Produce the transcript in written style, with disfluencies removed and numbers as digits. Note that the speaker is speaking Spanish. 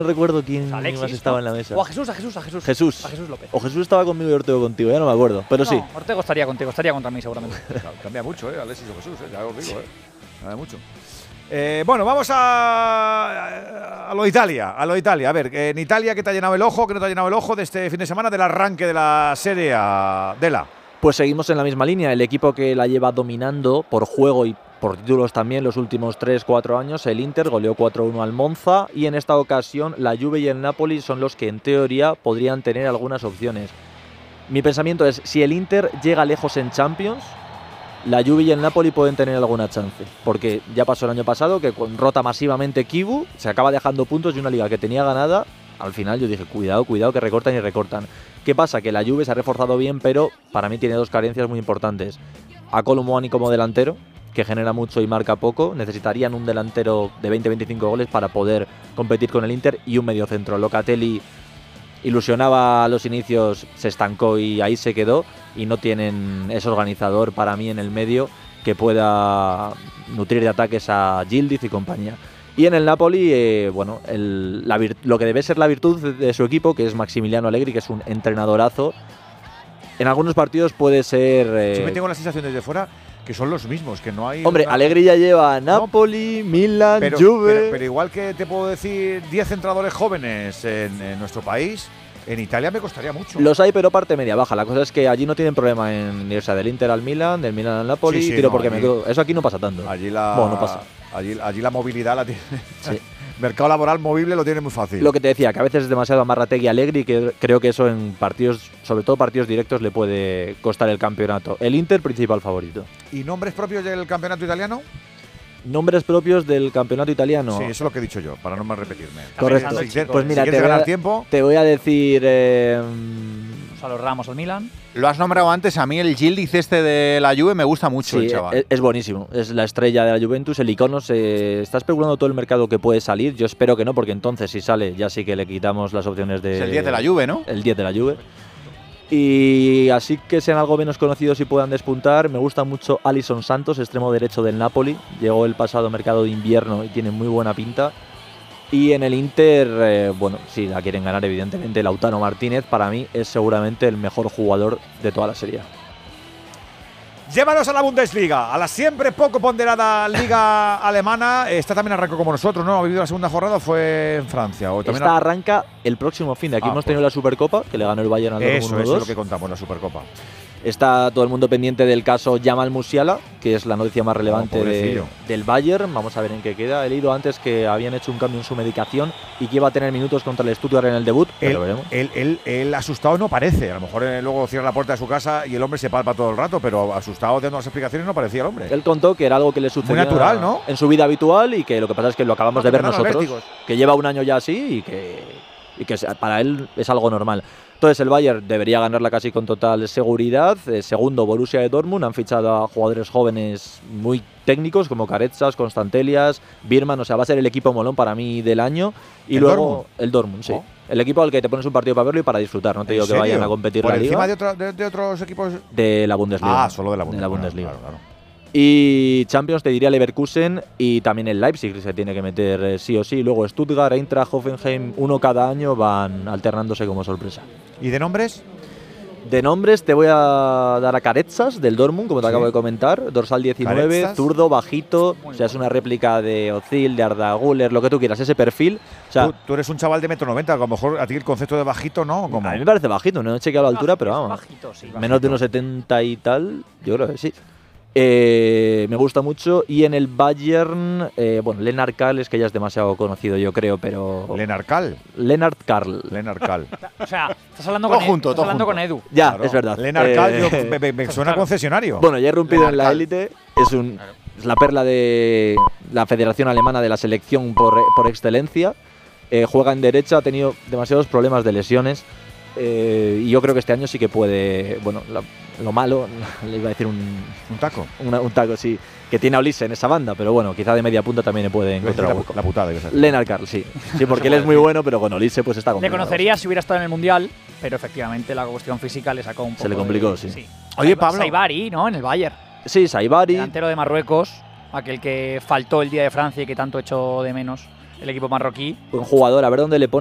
No recuerdo quién O sea, Alexis, más estaba en la mesa. O a Jesús. Jesús. A Jesús López. O Jesús estaba conmigo y Ortego contigo, ya no me acuerdo. Pero sí. Ortego estaría contigo, estaría contra mí seguramente. Claro, cambia mucho, Alexis o Jesús, ya os digo, cambia mucho. Bueno, vamos a lo de Italia. A ver, en Italia, ¿qué te ha llenado el ojo? ¿Qué no te ha llenado el ojo de este fin de semana del arranque de la Serie A? Dela. Pues seguimos en la misma línea. El equipo que la lleva dominando por juego y por títulos también los últimos 3-4 años, el Inter goleó 4-1 al Monza y en esta ocasión la Juve y el Napoli son los que en teoría podrían tener algunas opciones. Mi pensamiento es, si el Inter llega lejos en Champions, la Juve y el Napoli pueden tener alguna chance, porque ya pasó el año pasado que con rota masivamente Kivu se acaba dejando puntos de una liga que tenía ganada. Al final yo dije, cuidado, que recortan y recortan. ¿Qué pasa? Que la Juve se ha reforzado bien, pero para mí tiene dos carencias muy importantes. A Kolo Muani como delantero, que genera mucho y marca poco. Necesitarían un delantero de 20-25 goles para poder competir con el Inter y un mediocentro. Locatelli ilusionaba a los inicios, se estancó y ahí se quedó, y no tienen ese organizador para mí en el medio que pueda nutrir de ataques a Yildiz y compañía. Y en el Napoli, lo que debe ser la virtud de su equipo, que es Maximiliano Allegri, que es un entrenadorazo, en algunos partidos puede ser… Yo me tengo la sensación desde fuera que son los mismos, que no hay… Hombre, Allegri ya lleva a Napoli, Milan, Juve… Pero igual que te puedo decir 10 entrenadores jóvenes en nuestro país, en Italia me costaría mucho. Los hay, pero parte media-baja. La cosa es que allí no tienen problema en irse del Inter al Milan, del Milan al Napoli, eso aquí no pasa tanto. No pasa. Allí la movilidad la tiene… Sí. Mercado laboral movible lo tiene muy fácil. Lo que te decía, que a veces es demasiado amarrategui Allegri, que creo que eso en partidos, sobre todo partidos directos, le puede costar el campeonato. El Inter, principal favorito. ¿Y nombres propios del campeonato italiano? Nombres propios del campeonato italiano. Sí, eso es lo que he dicho yo, para no más repetirme. Correcto. Pues mira, te voy a decir… A los Ramos al Milan. Lo has nombrado antes, a mí el Yildiz este de la Juve me gusta mucho, sí, el chaval. Es buenísimo, es la estrella de la Juventus, el icono. Se está especulando todo el mercado que puede salir. Yo espero que no, porque entonces si sale ya sí que le quitamos las opciones de… Es el 10 de la Juve, ¿no? El 10 de la Juve. Y así que sean algo menos conocidos y puedan despuntar. Me gusta mucho Alisson Santos, extremo derecho del Napoli. Llegó el pasado mercado de invierno y tiene muy buena pinta. Y en el Inter, sí, la quieren ganar evidentemente. Lautaro Martínez para mí es seguramente el mejor jugador de toda la serie. Llévanos a la Bundesliga, a la siempre poco ponderada liga alemana. Esta también arrancó como nosotros, ¿no? ¿Ha vivido la segunda jornada o fue en Francia? ¿O también Esta arranca el próximo fin de aquí. Hemos tenido la Supercopa, que le ganó el Bayern al Dortmund 1-2. Eso es lo que contamos, la Supercopa. Está todo el mundo pendiente del caso Jamal Musiala, que es la noticia más relevante del Bayern. Vamos a ver en qué queda. He leído antes que habían hecho un cambio en su medicación y que iba a tener minutos contra el Stuttgart en el debut. Pero veremos. Él asustado no parece. A lo mejor luego cierra la puerta de su casa y el hombre se palpa todo el rato, pero asustado dando las explicaciones no parecía el hombre. Él contó que era algo que le sucedía muy natural, ¿no? En su vida habitual, y que lo que pasa es que lo acabamos de ver nosotros, que lleva un año ya así y que para él es algo normal. Entonces el Bayern debería ganarla casi con total seguridad. Segundo, Borussia de Dortmund. Han fichado a jugadores jóvenes muy técnicos como Carezas, Constantelias, Birman. O sea, va a ser el equipo molón para mí del año. Y luego el Dortmund, sí. El equipo al que te pones un partido para verlo y para disfrutar. No te digo que vayan a competir la liga. ¿Por encima de otros equipos? De la Bundesliga. Solo de la Bundesliga. Claro. Y Champions te diría Leverkusen y también el Leipzig, que se tiene que meter sí o sí. Luego Stuttgart, Eintracht, Hoffenheim, uno cada año, van alternándose como sorpresa. ¿Y de nombres? De nombres te voy a dar a Carezas del Dortmund, como te acabo de comentar, dorsal 19, Carezas. zurdo, bajito, o sea, es una réplica de Özil, de Arda Güler, lo que tú quieras, ese perfil. O sea, tú eres un chaval de 1,90 m, a lo mejor a ti el concepto de bajito no. ¿Cómo? A mí me parece bajito, no he chequeado la altura, pero vamos, bajito, sí, menos de unos 70 y tal, yo creo que sí. Me gusta mucho. Y en el Bayern, Lennart Karl es que ya es demasiado conocido, yo creo, pero… ¿Lennart Karl? Lennart Karl. O sea, estás hablando con Edu. Ya, claro. Es verdad. Lennart Karl me suena concesionario. Bueno, ya he irrumpido en la élite. Es la perla de la Federación Alemana de la selección por excelencia. Juega en derecha, ha tenido demasiados problemas de lesiones. Y yo creo que este año sí que puede… Lo malo, le iba a decir un taco. Un taco, sí, que tiene a Olise en esa banda, pero bueno, quizá de media punta también le puede encontrar la putada. Lennart Karl, sí, porque él es muy bueno, pero con Olise pues está complicado. Le conocería si hubiera estado en el Mundial, pero efectivamente la cuestión física le sacó un poco. Se le complicó, sí. Oye, Pablo. Saibari, ¿no? En el Bayern. Sí, Saibari. Delantero de Marruecos, aquel que faltó el día de Francia y que tanto echó de menos el equipo marroquí. Buen jugador, a ver dónde le pone